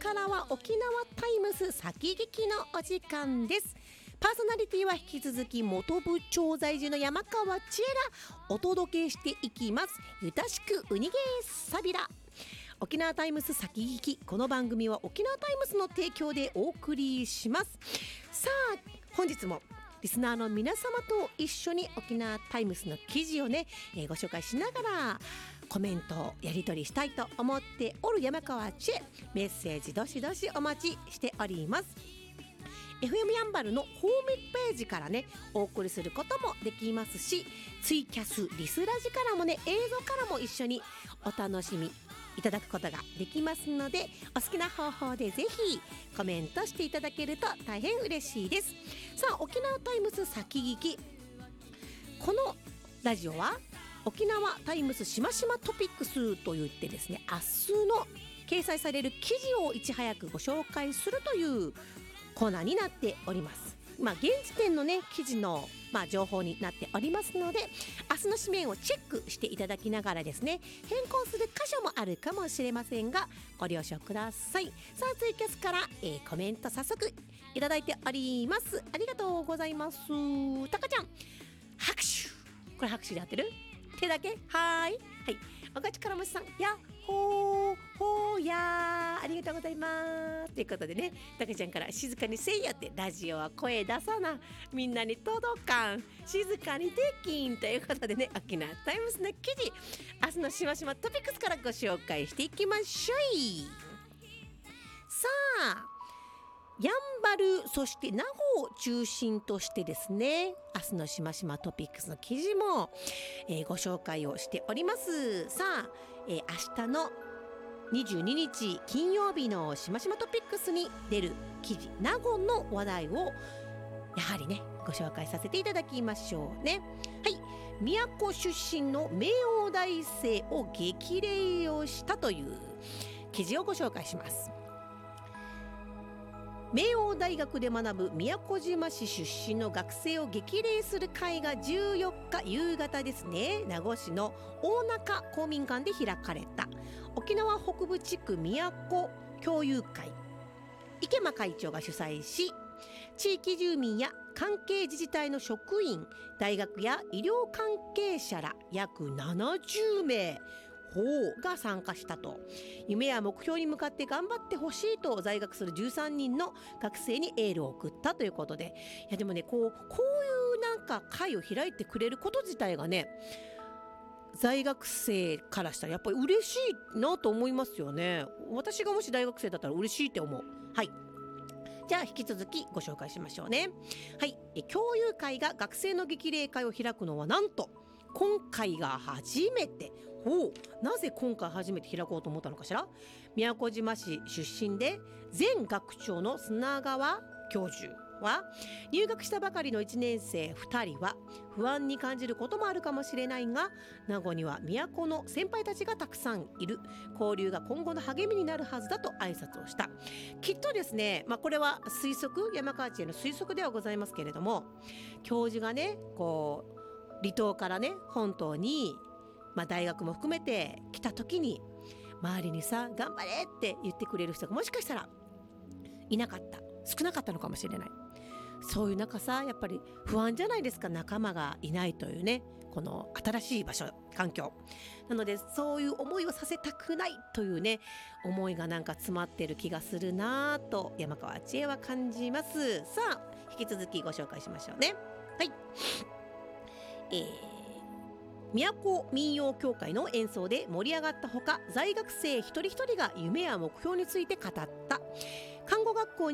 からは沖縄タイムス先聞きのお時間です。パーソナリティは引き続き元部長在住の山川千恵がお届けしていきます。ゆたしくうにげーさびら沖縄タイムス先聞き。この番組は沖縄タイムスの提供でお送りします。さあ本日もリスナーの皆様と一緒に沖縄タイムスの記事をね、ご紹介しながらコメントをやり取りしたいと思っておる山川千恵。メッセージどしどしお待ちしております。 FM やんばるのホームページからねお送りすることもできますし、ツイキャスリスラジからもね映像からも一緒にお楽しみいただくことができますので、お好きな方法でぜひコメントしていただけると大変嬉しいです。さあ沖縄タイムス先聞き。このラジオは沖縄タイムスしましまトピックスといってですね、明日の掲載される記事をいち早くご紹介するというコーナーになっております。現時点のね記事の情報になっておりますので、明日の紙面をチェックしていただきながらですね、変更する箇所もあるかもしれませんがご了承ください。さあツイキャスから、コメント早速いただいております。ありがとうございます。たかちゃん拍手。これ拍手で合ってる？手だけ？はい。おかちからもしさんやっほーほーやー、ありがとうございますということでね、たかちゃんから静かにせいやって、ラジオは声出さな、みんなに届かん、静かにできんということでね、沖縄タイムスの記事、明日のしましまトピックスからご紹介していきましょい。さあやんばるそして名護を中心としてですね、明日のしましまトピックスの記事も、ご紹介をしております。さあ、明日の22日金曜日のしましまトピックスに出る記事、名護の話題をやはりねご紹介させていただきましょうね。宮古出身の名王大生を激励をしたという記事をご紹介します。明王大学で学ぶ宮古島市出身の学生を激励する会が14日夕方ですね、名護市の大中公民館で開かれた沖縄北部地区宮古共有会、池間会長が主催し、地域住民や関係自治体の職員、大学や医療関係者ら約70名が参加したと。夢や目標に向かって頑張ってほしいと在学する13人の学生にエールを送ったということで、いやでもねこういうなんか会を開いてくれること自体がね、在学生からしたらやっぱり嬉しいなと思いますよね。私がもし大学生だったら嬉しいって思う。じゃあ引き続きご紹介しましょうね。共有会が学生の激励会を開くのはなんと今回が初めて。なぜ今回初めて開こうと思ったのかしら。宮古島市出身で前学長の砂川教授は、入学したばかりの1年生2人は不安に感じることもあるかもしれないが、名護には都の先輩たちがたくさんいる、交流が今後の励みになるはずだと挨拶をした。きっとですね、これは推測、山川知恵の推測ではございますけれども、教授がね離島からね本島に、大学も含めて来た時に周りにさ頑張れって言ってくれる人がもしかしたらいなかった、少なかったのかもしれない。そういう中さ、やっぱり不安じゃないですか、仲間がいないというね、この新しい場所環境なので、そういう思いをさせたくないというね思いがなんか詰まってる気がするなと山川千恵は感じます。さあ引き続きご紹介しましょうね。宮古民謡協会の演奏で盛り上がったほか、在学生一人一人が夢や目標について語った。看護学校に